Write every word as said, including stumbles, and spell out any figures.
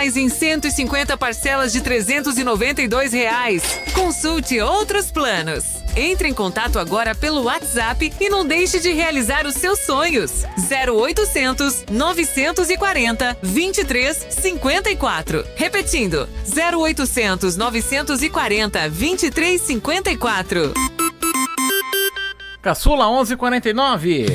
mais em cento e cinquenta parcelas de trezentos e noventa e dois reais. Consulte outros planos. Entre em contato agora pelo WhatsApp e não deixe de realizar os seus sonhos. zero oitocentos, novecentos e quarenta, vinte e três cinquenta e quatro. Repetindo, zero oitocentos, novecentos e quarenta, vinte e três cinquenta e quatro. Caçula onze e quarenta e nove.